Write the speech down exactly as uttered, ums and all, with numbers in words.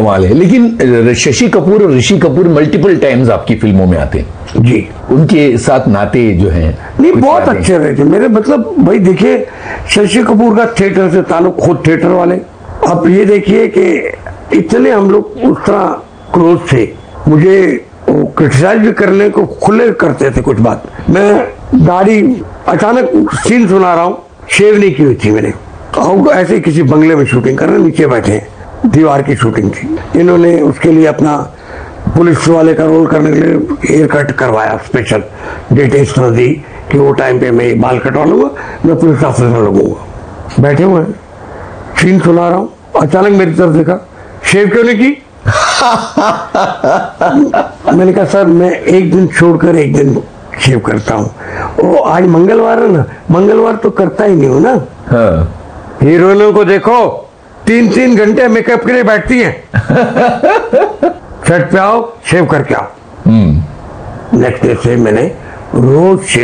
कमाल है। लेकिन शशि कपूर और ऋषि कपूर मल्टीपल टाइम्स आपकी फिल्मों में आते हैं जी, उनके साथ नाते जो हैं नहीं बहुत अच्छे रहे थे मेरे। मतलब भाई देखिए, शशि कपूर का थिएटर से ताल्लुक, खुद थिएटर वाले। अब ये देखिए कि इतने हम लोग उस तरह क्लोज थे, मुझे क्रिटिसाइज भी करने को खुले करते थे कुछ बात। मैं दाढ़ी, अचानक सीन सुना रहा हूँ, शेव नहीं की हुई थी मैंने, और ऐसे ही किसी बंगले में शूटिंग कर रहे, नीचे बैठे, दीवार की शूटिंग थी। इन्होंने उसके लिए अपना पुलिस वाले का रोल करने के लिए हेयर कट करवाया, स्पेशल डेट एक्स्ट्रा दी कि वो टाइम पे मैं बाल कटवा लूंगा, मैं पुलिस ऑफिसर लगूंगा। बैठे हुए हैं, सीन सुना रहा हूँ, अचानक मेरी तरफ देखा, शेव क्यों नहीं की? मैंने कहा सर मैं एक दिन छोड़कर एक दिन शेव करता हूँ, वो आज मंगलवार है ना, मंगलवार तो करता ही नहीं हूँ ना। हाँ। हीरोइनों को देखो तीन तीन घंटे मेकअप के लिए बैठती हैं। सेट पे आओ, शेव करके आओ। नेक्स्ट डे से मैंने रोज शेव